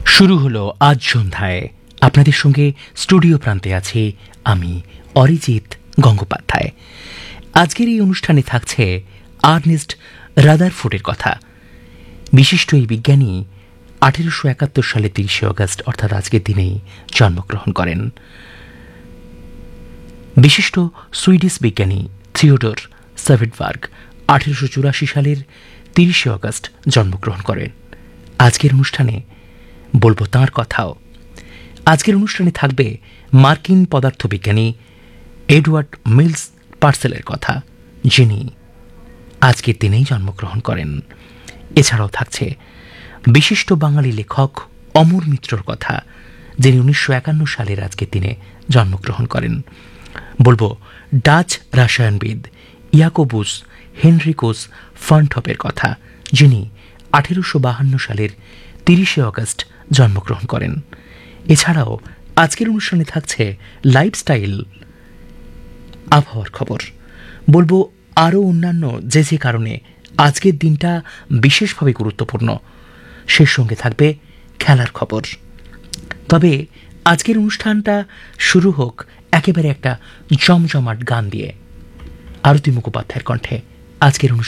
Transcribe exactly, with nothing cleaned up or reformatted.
শুরু হলো আজ সন্ধ্যায়। আপনাদের সঙ্গে স্টুডিও প্রান্তে আছি আমি অরিজিৎ গঙ্গোপাধ্যায়। আজকের এই অনুষ্ঠানে থাকছে আর্নেস্ট রাদারফোর্ডের কথা। বিশিষ্ট এই বিজ্ঞানী আঠেরোশো একাত্তর সালে তিরিশে অগস্ট অর্থাৎ আজকের দিনেই জন্মগ্রহণ করেন। বিশিষ্ট সুইডিশ বিজ্ঞানী থিওডর সাভেডবার্গ আঠেরোশো চুরাশি সালের তিরিশে অগস্ট জন্মগ্রহণ করেন। আজকের অনুষ্ঠানে বলবো তাঁর কথাও। আজকের অনুষ্ঠানে থাকবে মার্কিন পদার্থবিজ্ঞানী এডওয়ার্ড মিলস পার্সেলের কথা, যিনি আজকের দিনেই জন্মগ্রহণ করেন। এছাড়াও থাকছে বিশিষ্ট বাঙালি লেখক অমর মিত্রর কথা, যিনি উনিশশো একান্ন সালের আজকের দিনে জন্মগ্রহণ করেন। বলবো ডাচ রসায়নবিদ ইয়াকোবুস হেনরিকুস ফার্নটপের কথা, যিনি আঠেরোশো বাহান্ন সালের তিরিশে অগস্ট জন্মগ্রহণ করেন। এছাড়াও আজকের অনুষ্ঠানে থাকছে লাইফস্টাইল, আবহাওয়ার খবর। বলবো আরও অন্যান্য যে যে কারণে আজকের দিনটা বিশেষভাবে গুরুত্বপূর্ণ, সে সঙ্গে থাকবে খেলার খবর। তবে আজকের অনুষ্ঠানটা শুরু হোক একেবারে একটা জমজমাট গান দিয়ে। আরতি মুখোপাধ্যায়ের কণ্ঠে আজকের অনুষ্ঠান